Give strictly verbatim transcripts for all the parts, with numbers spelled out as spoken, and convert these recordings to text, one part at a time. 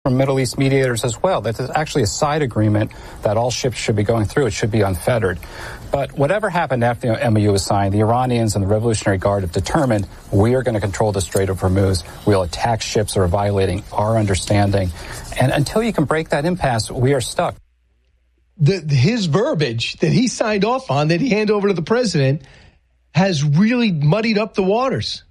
from Middle East mediators as well. That is actually a side agreement that all ships should be going through. It should be unfettered. But whatever happened after the M O U was signed, the Iranians and the Revolutionary Guard have determined we are going to control the Strait of Hormuz. We'll attack ships that are violating our understanding. And until you can break that impasse, we are stuck. The, his verbiage that he signed off on, that he handed over to the president, has really muddied up the waters.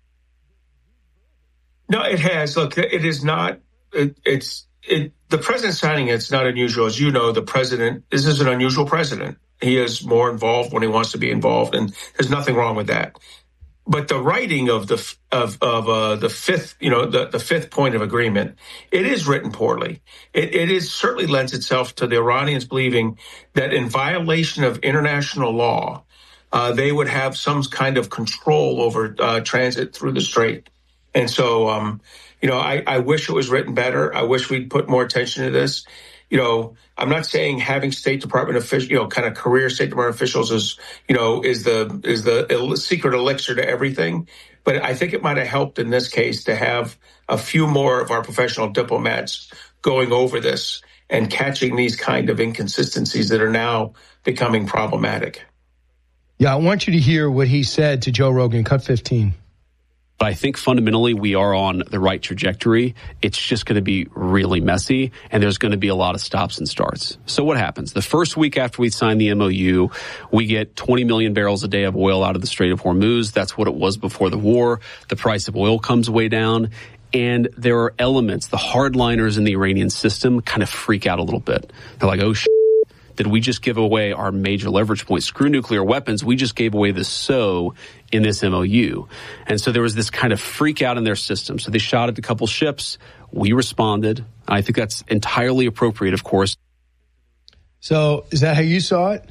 No, it has. Look, it is not. It, it's it, the president signing it's not unusual. As you know, the president, this is an unusual president. He is more involved when he wants to be involved, and there's nothing wrong with that. But the writing of the of of uh, the fifth, you know, the, the fifth point of agreement, it is written poorly. It, it is certainly lends itself to the Iranians believing that in violation of international law, uh, they would have some kind of control over uh, transit through the strait. And so, um, you know, I, I wish it was written better. I wish we'd put more attention to this. You know, I'm not saying having State Department officials, you know, kind of career State Department officials is, you know, is the is the secret elixir to everything. But I think it might have helped in this case to have a few more of our professional diplomats going over this and catching these kind of inconsistencies that are now becoming problematic. Yeah, I want you to hear what he said to Joe Rogan, cut fifteen. But I think fundamentally we are on the right trajectory. It's just going to be really messy, and there's going to be a lot of stops and starts. So what happens? The first week after we sign the M O U, we get twenty million barrels a day of oil out of the Strait of Hormuz. That's what it was before the war. The price of oil comes way down. And there are elements, the hardliners in the Iranian system kind of freak out a little bit. They're like, oh, shit. Did we just give away our major leverage point? Screw nuclear weapons. We just gave away the so in this M O U. And so there was this kind of freak out in their system. So they shot at a couple ships. We responded. I think that's entirely appropriate, of course. So is that how you saw it?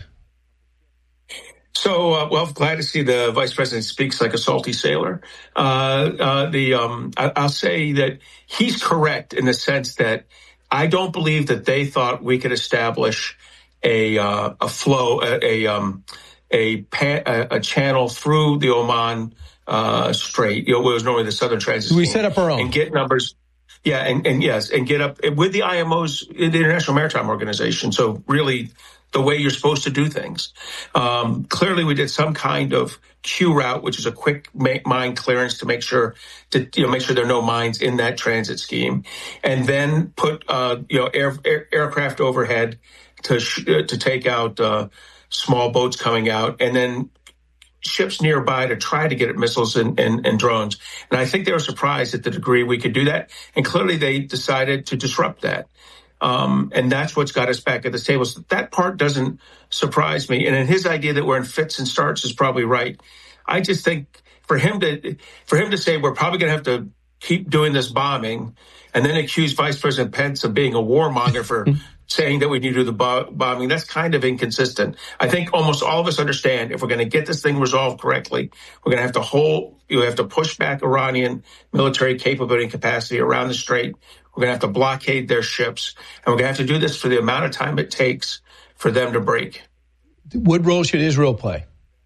So, uh, well, glad to see the vice president speaks like a salty sailor. Uh, uh, the um, I, I'll say that he's correct in the sense that I don't believe that they thought we could establish a uh, a flow, a a, um, a, pan, a a channel through the Oman uh, Strait. You know, it was normally the Southern Transit. We set up our own and get numbers. Yeah, and, and yes, and get up with the I M Os, the International Maritime Organization. So really, the way you're supposed to do things. Um, clearly, we did some kind of Q route, which is a quick mine clearance to make sure to you know make sure there are no mines in that transit scheme, and then put uh, you know air, air, aircraft overhead to sh- to take out uh, small boats coming out, and then ships nearby to try to get at missiles and, and, and drones. And I think they were surprised at the degree we could do that. And clearly they decided to disrupt that. Um, and that's what's got us back at the table. So that part doesn't surprise me. And in his idea that we're in fits and starts is probably right. I just think for him to for him to say we're probably going to have to keep doing this bombing and then accuse Vice President Pence of being a warmonger for saying that we need to do the bo- bombing, that's kind of inconsistent. I think almost all of us understand if we're going to get this thing resolved correctly, we're going to have to hold, you have to push back Iranian military capability and capacity around the strait. We're going to have to blockade their ships, and we're going to have to do this for the amount of time it takes for them to break. What role should Israel play?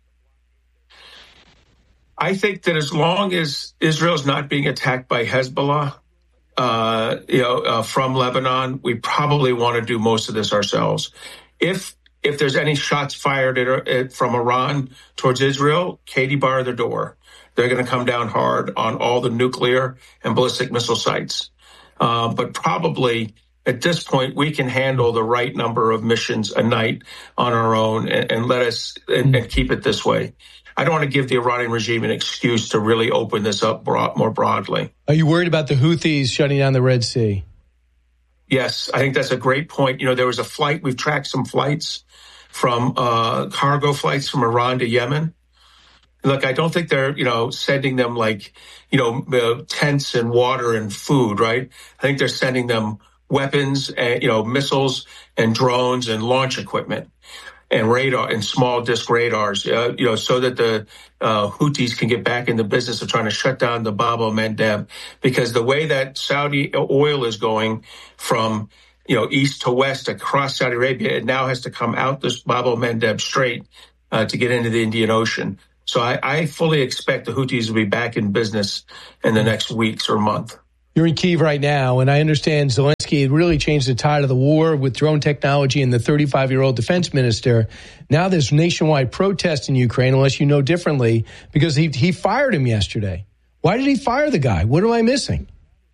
I think that as long as Israel's not being attacked by Hezbollah, Uh, you know, uh, from Lebanon, we probably want to do most of this ourselves. If if there's any shots fired at, at, from Iran towards Israel, Katie bar the door. They're going to come down hard on all the nuclear and ballistic missile sites. Uh, but probably at this point, we can handle the right number of missions a night on our own and, and let us and, and keep it this way. I don't want to give the Iranian regime an excuse to really open this up broad, more broadly. Are you worried about the Houthis shutting down the Red Sea? Yes, I think that's a great point. You know, there was a flight, we've tracked some flights from uh, cargo flights from Iran to Yemen. Look, I don't think they're, you know, sending them like, you know, uh, tents and water and food, right? I think they're sending them weapons, and, you know, missiles and drones and launch equipment and radar and small disc radars, uh, you know, so that the uh, Houthis can get back in the business of trying to shut down the Bab el-Mandeb. Because the way that Saudi oil is going from, you know, east to west across Saudi Arabia, it now has to come out this Bab el-Mandeb Strait uh, to get into the Indian Ocean. So I, I fully expect the Houthis will be back in business in the next weeks or month. You're in Kyiv right now, and I understand Zelensky had really changed the tide of the war with drone technology and the thirty-five-year-old defense minister. Now there's nationwide protest in Ukraine, unless you know differently, because he he fired him yesterday. Why did he fire the guy? What am I missing?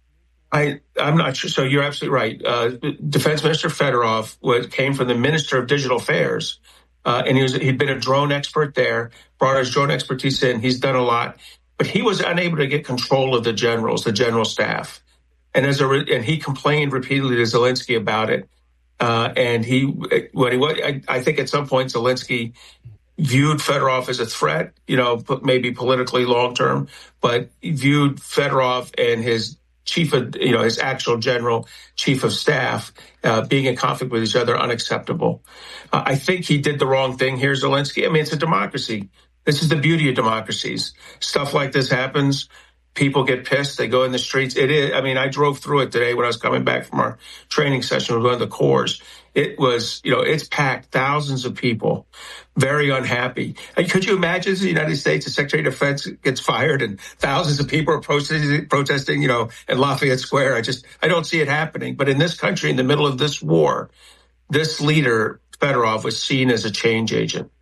I, I'm not sure. So you're absolutely right. Uh, Defense Minister Fedorov was, came from the Minister of Digital Affairs, uh, and he was, he'd been a drone expert there, brought his drone expertise in. He's done a lot. But he was unable to get control of the generals, the general staff, and as a re- and he complained repeatedly to Zelensky about it. Uh, and he, when he was, I, I think at some point Zelensky viewed Fedorov as a threat, you know, maybe politically long term, but he viewed Fedorov and his chief of, you know, his actual general chief of staff uh, being in conflict with each other unacceptable. Uh, I think he did the wrong thing here, Zelensky. I mean, it's a democracy. This is the beauty of democracies. Stuff like this happens. People get pissed. They go in the streets. It is. I mean, I drove through it today when I was coming back from our training session with one of the corps. It was, you know, it's packed. Thousands of people, very unhappy. And could you imagine the United States, the Secretary of Defense gets fired and thousands of people are protesting, protesting, you know, at Lafayette Square? I just, I don't see it happening. But in this country, in the middle of this war, this leader, Fedorov, was seen as a change agent.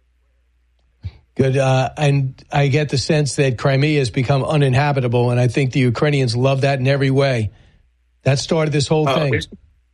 Good. Uh, and I get the sense that Crimea has become uninhabitable, and I think the Ukrainians love that in every way. That started this whole thing. Uh, it's,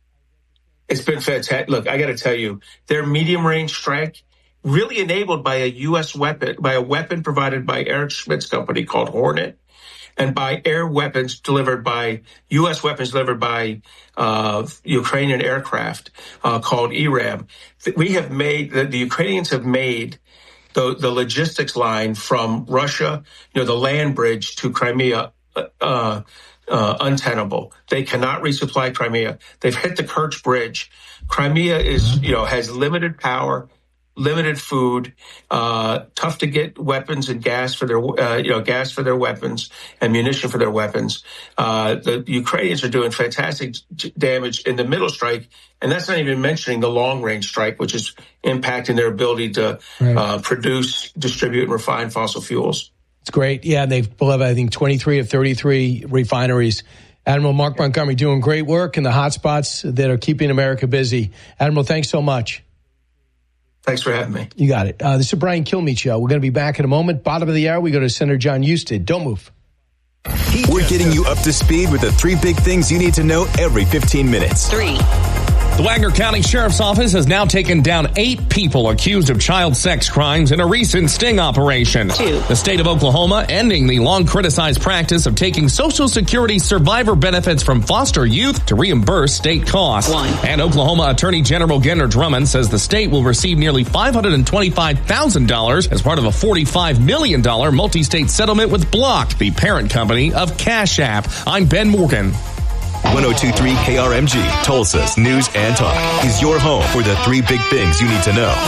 it's been fantastic. Look, I got to tell you, their medium-range strike, really enabled by a U S weapon, by a weapon provided by Eric Schmidt's company called Hornet, and by air weapons delivered by, U S weapons delivered by uh, Ukrainian aircraft uh, called E RAM. We have made, the, the Ukrainians have made The, the logistics line from Russia, you know, the land bridge to Crimea, uh, uh, untenable. They cannot resupply Crimea. They've hit the Kerch Bridge. Crimea is, you know, has limited power, limited food, uh, tough to get weapons and gas for their, uh, you know, gas for their weapons and munition for their weapons. Uh, the Ukrainians are doing fantastic damage in the middle strike. And that's not even mentioning the long-range strike, which is impacting their ability to right. uh, produce, distribute, and refine fossil fuels. It's great. Yeah, they've pulled up, I think, twenty-three of thirty-three refineries. Admiral Mark Montgomery doing great work in the hot spots that are keeping America busy. Admiral, thanks so much. Thanks for having me. You got it. Uh, this is Brian Kilmeade Show. We're going to be back in a moment. Bottom of the hour, we go to Senator John Husted. Don't move. We're getting you up to speed with the three big things you need to know every fifteen minutes. Three. The Wagner County Sheriff's Office has now taken down eight people accused of child sex crimes in a recent sting operation. Two. The state of Oklahoma ending the long criticized practice of taking Social Security survivor benefits from foster youth to reimburse state costs. One. And Oklahoma Attorney General Gendner Drummond says the state will receive nearly five hundred twenty-five thousand dollars as part of a forty-five million dollars multi-state settlement with Block, the parent company of Cash App. I'm Ben Morgan. one oh two point three K R M G, Tulsa's News and Talk, is your home for the three big things you need to know.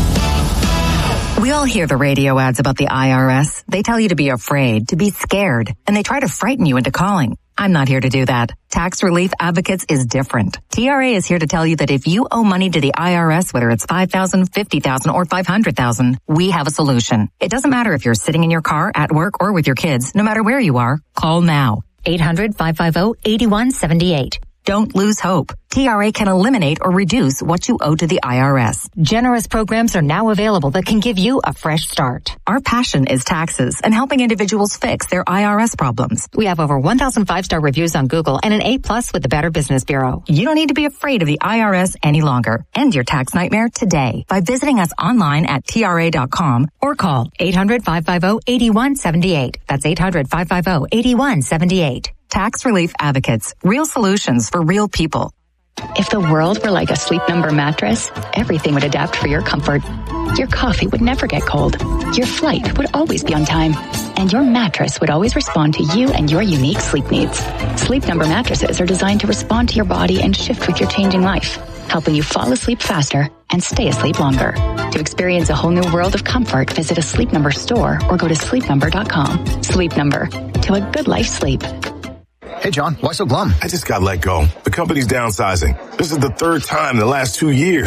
We all hear the radio ads about the I R S. They tell you to be afraid, to be scared, and they try to frighten you into calling. I'm not here to do that. Tax Relief Advocates is different. T R A is here to tell you that if you owe money to the I R S, whether it's five thousand dollars, fifty thousand dollars, or five hundred thousand dollars, we have a solution. It doesn't matter if you're sitting in your car, at work, or with your kids. No matter where you are, call now. eight hundred, five five zero, eight one seven eight. Don't lose hope. T R A can eliminate or reduce what you owe to the I R S. Generous programs are now available that can give you a fresh start. Our passion is taxes and helping individuals fix their I R S problems. We have over one thousand five-star reviews on Google and an A plus with the Better Business Bureau. You don't need to be afraid of the I R S any longer. End your tax nightmare today by visiting us online at T R A dot com or call eight hundred, five five zero, eight one seven eight. That's eight hundred, five five zero, eight one seven eight. Tax Relief Advocates. Real solutions for real people. If the world were like a Sleep Number mattress, everything would adapt for your comfort. Your coffee would never get cold. Your flight would always be on time. And your mattress would always respond to you and your unique sleep needs. Sleep Number mattresses are designed to respond to your body and shift with your changing life, helping you fall asleep faster and stay asleep longer. To experience a whole new world of comfort, visit a Sleep Number store or go to sleep number dot com. Sleep Number. To a good life sleep. Hey, John, why so glum? I just got let go. The company's downsizing. This is the third time in the last two years.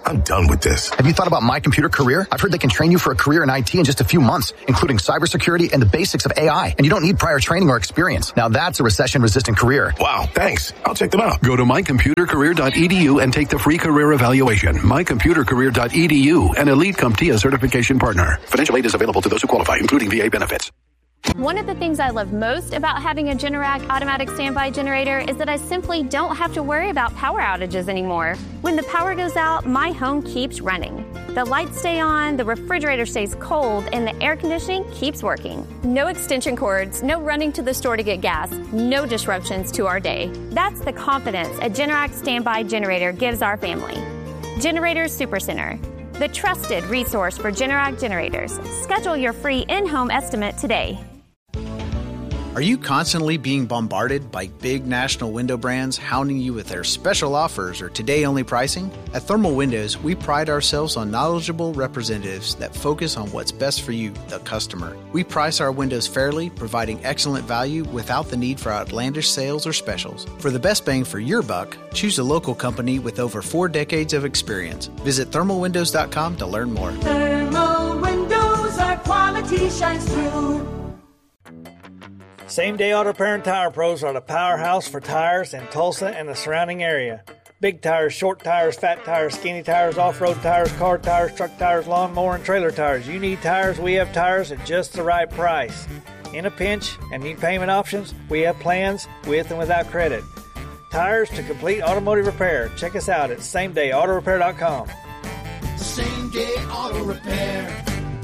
I'm done with this. Have you thought about My Computer Career? I've heard they can train you for a career in I T in just a few months, including cybersecurity and the basics of A I. And you don't need prior training or experience. Now that's a recession-resistant career. Wow, thanks. I'll check them out. Go to my computer career dot e d u and take the free career evaluation. my computer career dot e d u, an elite CompTIA certification partner. Financial aid is available to those who qualify, including V A benefits. One of the things I love most about having a Generac automatic standby generator is that I simply don't have to worry about power outages anymore. When the power goes out, my home keeps running. The lights stay on, the refrigerator stays cold, and the air conditioning keeps working. No extension cords, no running to the store to get gas, no disruptions to our day. That's the confidence a Generac standby generator gives our family. Generators Supercenter, the trusted resource for Generac generators. Schedule your free in-home estimate today. Are you constantly being bombarded by big national window brands hounding you with their special offers or today-only pricing? At Thermal Windows, we pride ourselves on knowledgeable representatives that focus on what's best for you, the customer. We price our windows fairly, providing excellent value without the need for outlandish sales or specials. For the best bang for your buck, choose a local company with over four decades of experience. Visit thermal windows dot com to learn more. Thermal Windows, our quality shines through. Same Day Auto Repair and Tire Pros are the powerhouse for tires in Tulsa and the surrounding area. Big tires, short tires, fat tires, skinny tires, off-road tires, car tires, truck tires, lawnmower, and trailer tires. You need tires, we have tires at just the right price. In a pinch and need payment options, we have plans with and without credit. Tires to complete automotive repair. Check us out at same day auto repair dot com. Same Day Auto Repair.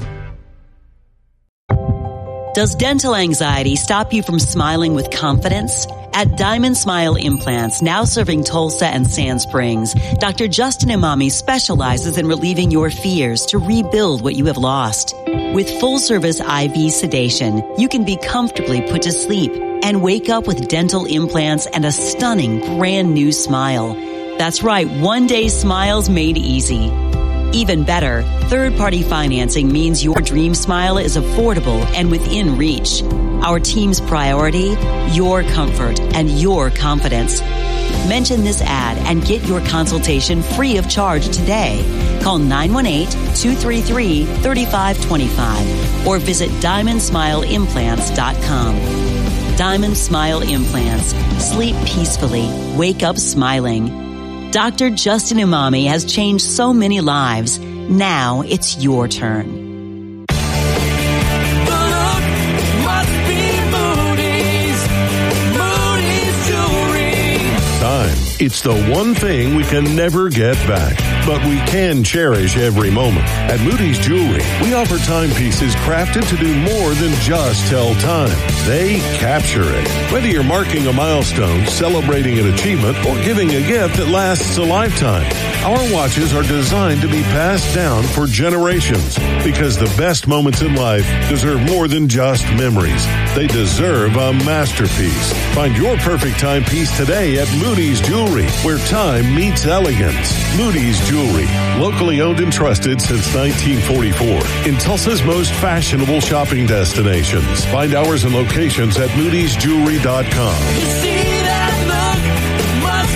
Does dental anxiety stop you from smiling with confidence? At Diamond Smile Implants, now serving Tulsa and Sand Springs, Doctor Justin Imami specializes in relieving your fears to rebuild what you have lost. With full-service I V sedation, you can be comfortably put to sleep and wake up with dental implants and a stunning brand new smile. That's right, one-day smiles made easy. Even better, third-party financing means your dream smile is affordable and within reach. Our team's priority, your comfort and your confidence. Mention this ad and get your consultation free of charge today. Call nine one eight, two three three, three five two five or visit diamond smile implants dot com. Diamond Smile Implants. Sleep peacefully. Wake up smiling. Doctor Justin Imami has changed so many lives. Now it's your turn. The look must be Moody's. Moody's Jewelry. Time. It's the one thing we can never get back, but we can cherish every moment. At Moody's Jewelry, we offer timepieces crafted to do more than just tell time. They capture it. Whether you're marking a milestone, celebrating an achievement, or giving a gift that lasts a lifetime, our watches are designed to be passed down for generations because the best moments in life deserve more than just memories. They deserve a masterpiece. Find your perfect timepiece today at Moody's Jewelry, where time meets elegance. Moody's Jewelry, locally owned and trusted since nineteen forty-four, in Tulsa's most fashionable shopping destinations. Find hours and locations at moodys jewelry dot com. You see that look must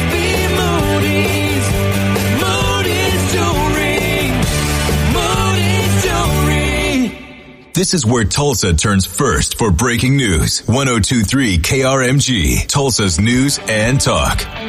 be Moody's. Moody's Jewelry. Moody's Jewelry. This is where Tulsa turns first for breaking news. ten twenty-three K R M G, Tulsa's News and Talk.